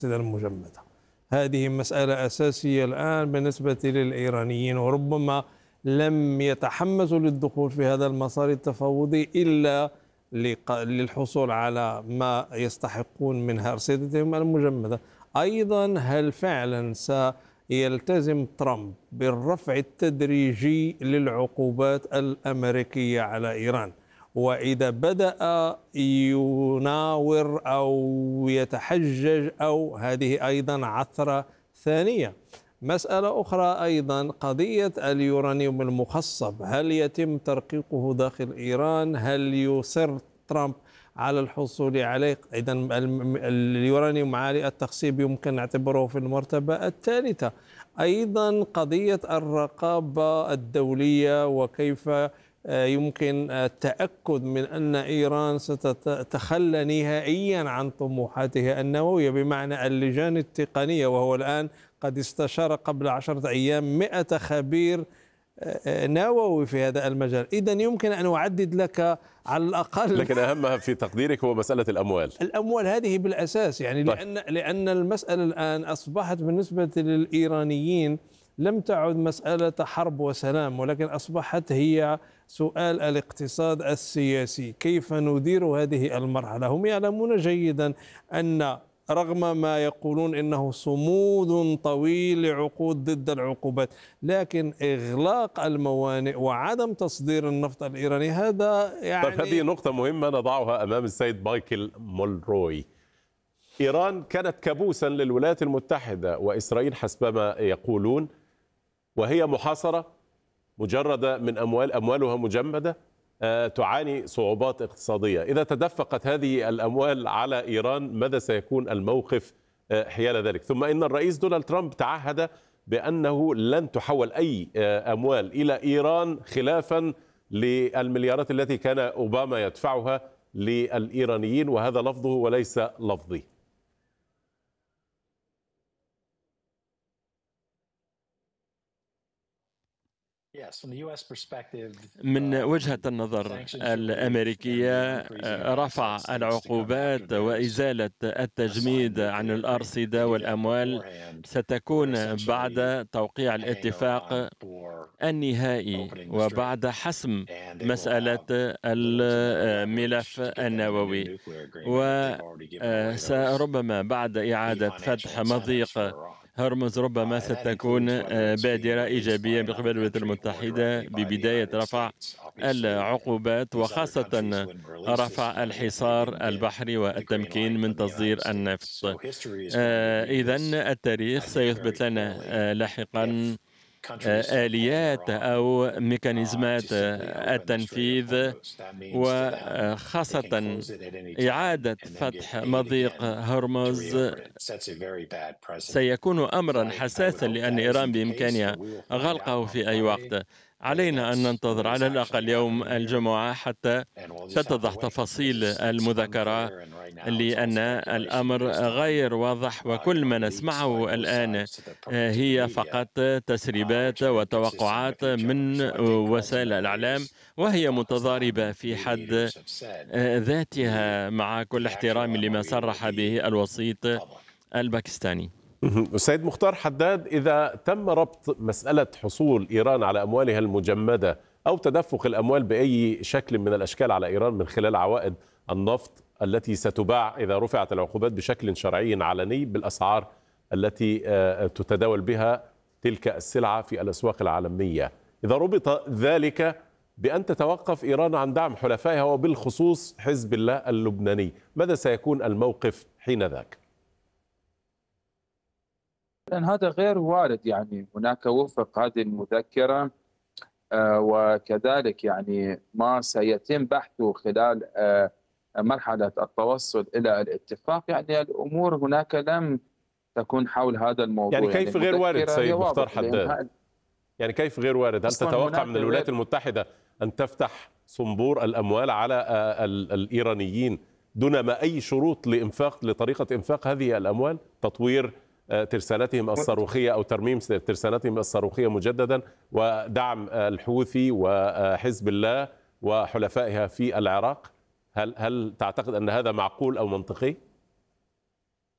المجمدة. هذه مسألة أساسية الآن بالنسبة للإيرانيين، وربما لم يتحمسوا للدخول في هذا المسار التفاوضي إلا للحصول على ما يستحقون من أرصدتهم المجمدة. أيضا هل فعلا سيلتزم ترامب بالرفع التدريجي للعقوبات الأمريكية على إيران؟ وإذا بدأ يناور أو يتحجج، أو هذه أيضا عثرة ثانية. مسألة أخرى أيضا قضية اليورانيوم المخصب، هل يتم ترقيقه داخل إيران؟ هل يصر ترامب على الحصول عليه؟ إذا اليورانيوم عالي التخصيب يمكن نعتبره في المرتبة الثالثة. أيضا قضية الرقابة الدولية، وكيف يمكن التأكد من أن إيران ستتخلى نهائيا عن طموحاتها النووية، بمعنى اللجان التقنية، وهو الآن قد استشار قبل 10 أيام 100 خبير نووي في هذا المجال. إذن يمكن أن أعدد لك على الأقل، لكن أهمها في تقديرك هو مسألة الأموال. الأموال هذه بالأساس، يعني لأن المسألة الآن أصبحت بالنسبة للإيرانيين لم تعد مسألة حرب وسلام، ولكن أصبحت هي سؤال الاقتصاد السياسي، كيف ندير هذه المرحلة. هم يعلمون جيدا أن رغم ما يقولون إنه صمود طويل لعقود ضد العقوبات، لكن إغلاق الموانئ وعدم تصدير النفط الإيراني هذا يعني هذه نقطة مهمة نضعها أمام السيد مايكل مولروي. إيران كانت كابوسا للولايات المتحدة وإسرائيل حسب ما يقولون، وهي محاصرة مجردة من أموالها مجمدة، تعاني صعوبات اقتصادية. إذا تدفقت هذه الأموال على إيران ماذا سيكون الموقف حيال ذلك؟ ثم إن الرئيس دونالد ترامب تعهد بأنه لن تحول أي أموال إلى إيران، خلافا للمليارات التي كان أوباما يدفعها للإيرانيين، وهذا لفظه وليس لفظي. من وجهة النظر الأمريكية، رفع العقوبات وإزالة التجميد عن الأرصدة والأموال ستكون بعد توقيع الاتفاق النهائي وبعد حسم مسألة الملف النووي، وربما بعد إعادة فتح مضيق هرمز ربما ستكون بادرة إيجابية من قبل الولايات المتحدة ببداية رفع العقوبات، وخاصة رفع الحصار البحري والتمكين من تصدير النفط. إذن التاريخ سيثبت لنا لاحقا آليات أو ميكانيزمات التنفيذ، وخاصة إعادة فتح مضيق هرمز سيكون أمرا حساسا، لأن إيران بإمكانها غلقه في أي وقت. علينا أن ننتظر على الأقل يوم الجمعة حتى تتضح تفاصيل المذاكرة، لأن الأمر غير واضح، وكل ما نسمعه الآن هي فقط تسريبات وتوقعات من وسائل الإعلام، وهي متضاربة في حد ذاتها مع كل احترام لما صرح به الوسيط الباكستاني. السيد مختار حداد، إذا تم ربط مسألة حصول إيران على أموالها المجمدة أو تدفق الأموال بأي شكل من الأشكال على إيران من خلال عوائد النفط التي ستباع إذا رفعت العقوبات بشكل شرعي علني بالأسعار التي تتداول بها تلك السلعة في الأسواق العالمية، إذا ربط ذلك بأن تتوقف إيران عن دعم حلفائها وبالخصوص حزب الله اللبناني، ماذا سيكون الموقف حينذاك؟ لأن هذا غير وارد، يعني هناك وفق هذه المذكرة، وكذلك يعني ما سيتم بحثه خلال مرحلة التوصل إلى الاتفاق. يعني الأمور هناك لم تكون حول هذا الموضوع. يعني كيف غير وارد سيد مختار حداد؟ يعني كيف غير وارد؟ هل تتوقع من الولايات المتحدة أن تفتح صنبور الأموال على الإيرانيين دون ما أي شروط لطريقة إنفاق هذه الأموال؟ تطوير ترسانتهم الصاروخية أو ترميم ترسانتهم الصاروخية مجددا، ودعم الحوثي وحزب الله وحلفائها في العراق؟ هل تعتقد أن هذا معقول أو منطقي؟